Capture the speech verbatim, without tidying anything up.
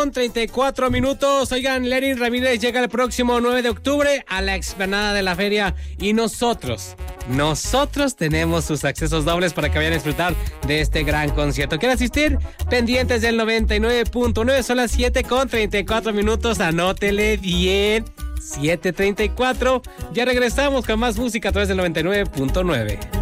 Con treinta y cuatro minutos. Oigan, Lenin Ramírez llega el próximo nueve de octubre a la explanada de la feria y nosotros, nosotros tenemos sus accesos dobles para que vayan a disfrutar de este gran concierto. ¿Quieren asistir? Pendientes del noventa y nueve punto nueve, son las siete con treinta y cuatro minutos, anótele bien, siete treinta y cuatro. Ya regresamos con más música a través del noventa y nueve punto nueve.